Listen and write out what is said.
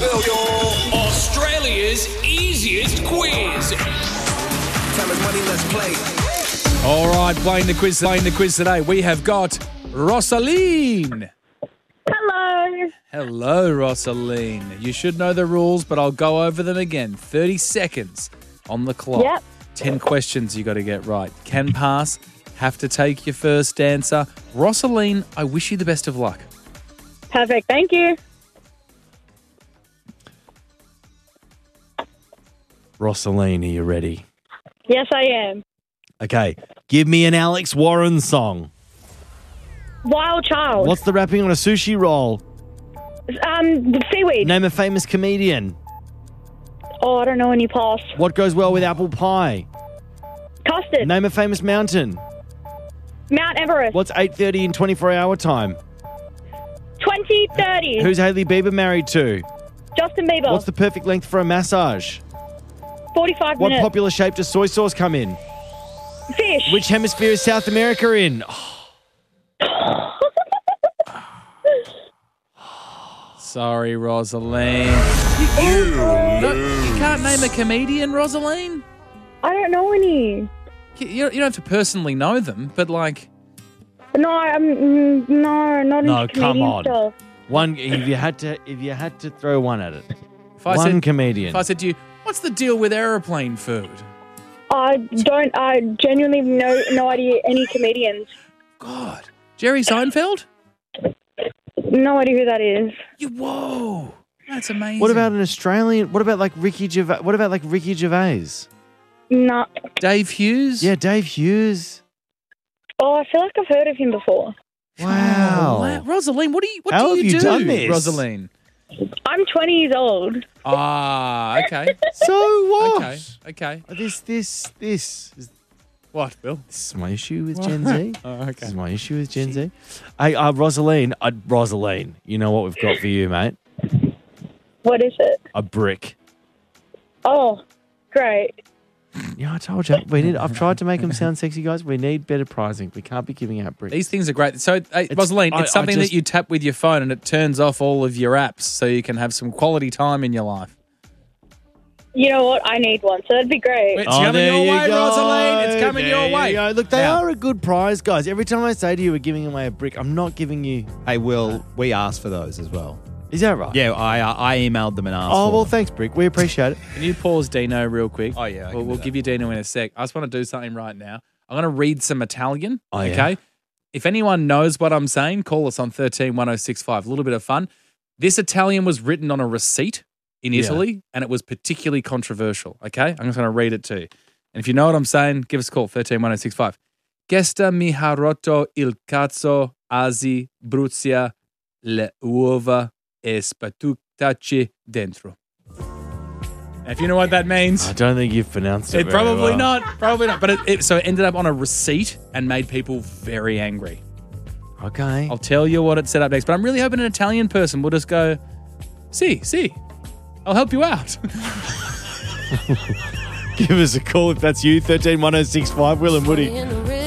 Australia's easiest quiz. Time is money, let's play. All right, playing the quiz today. We have got Rosaline. Hello. Hello, Rosaline. You should know the rules, but I'll go over them again. 30 seconds on the clock. Yep. 10 questions you got to get right. Can pass. Have to take your first answer. Rosaline, I wish you the best of luck. Perfect. Thank you. Rosaline, are you ready? Yes, I am. Okay, give me an Alex Warren song. Wild Child. What's the wrapping on a sushi roll? Seaweed. Name a famous comedian. Oh, I don't know any pass. What goes well with apple pie? Custard. Name a famous mountain. Mount Everest. What's 8:30 in 24-hour time? 2030. Who's Hailey Bieber married to? Justin Bieber. What's the perfect length for a massage? 45 What minutes. popular shape does soy sauce come in? Fish. Which hemisphere is South America in? Sorry, Rosaline. You can't name a comedian, Rosaline? I don't know any. You don't have to personally know them, but like... No, not No, into come comedian on. stuff. One, if you had to throw one at it. If One comedian. If I said to you, what's the deal with aeroplane food? I genuinely have no idea any comedians. God. Jerry Seinfeld? No idea who that is. Whoa. That's amazing. What about an Australian? What about like Ricky Gervais? No. Dave Hughes? Yeah, Dave Hughes. Oh, I feel like I've heard of him before. Wow. Rosaline, what do How you have you do, done this? Rosaline? I'm 20 years old. Ah, okay. So what? Okay. This is What, Bill? this is my issue with Gen Z. Oh, okay. This is my issue with Gen Z. Hey, Rosaline, you know what we've got for you, mate? What is it? A brick. Oh, great. Yeah, I told you. I've tried to make them sound sexy, guys. We need better pricing. We can't be giving out bricks. These things are great. So, Rosaline, it's something that you tap with your phone and it turns off all of your apps so you can have some quality time in your life. You know what? I need one, so that'd be great. It's coming your way, Rosaline. It's coming your way. Look, they Now- are a good prize, guys. Every time I say to you we're giving away a brick, I'm not giving you... Hey, Will, we asked for those as well. Is that right? Yeah, I emailed them and asked Oh, for well, them. thanks, Brick. We appreciate it. Can you pause Dino real quick? Oh, yeah, I can do We'll that. give you Dino in a sec. I just want to do something right now. I'm going to read some Italian, Oh, yeah. okay? If anyone knows what I'm saying, call us on 131065. A little bit of fun. This Italian was written on a receipt in Italy, and it was particularly controversial, okay? I'm just going to read it to you. And if you know what I'm saying, give us a call, 131065. Gesta mi ha rotto il cazzo, asi, bruzia, le uova e spatuctaci dentro. And if you know what that means... I don't think you've pronounced it very Probably well. not. Probably not. But so it ended up on a receipt and made people very angry. Okay. I'll tell you what it set up next. But I'm really hoping an Italian person will just go, see. I'll help you out. Give us a call if that's you. 131065, Will and Woody.